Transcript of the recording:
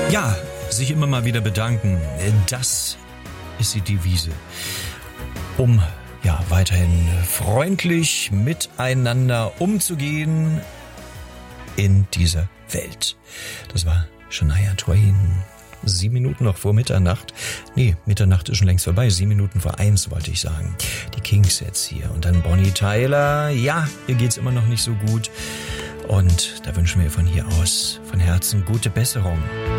Ja, sich immer mal wieder bedanken, das ist die Devise, um weiterhin freundlich miteinander umzugehen in dieser Welt. Das war Shania Twain. 7 Minuten noch vor Mitternacht. Nee, Mitternacht ist schon längst vorbei. 7 Minuten vor 1 wollte ich sagen. Die Kings jetzt hier. Und dann Bonnie Tyler. Ja, ihr geht's immer noch nicht so gut. Und da wünschen wir von hier aus von Herzen gute Besserung.